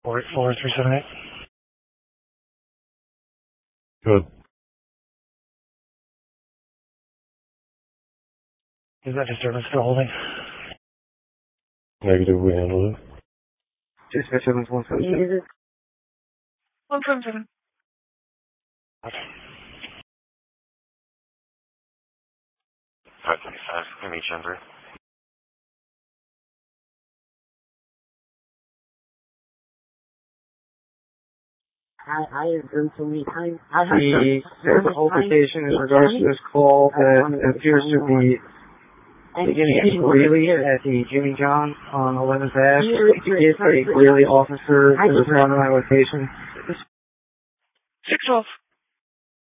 4378. Good. Is that disturbance still holding? Negative, we handled it. Dispatch 177. 177. Okay. 525, give me Chandra. The altercation in regards to this call that appears to be beginning clearly at the Jimmy John on 11th Ave. Is a clearly officer that was around my location. 612.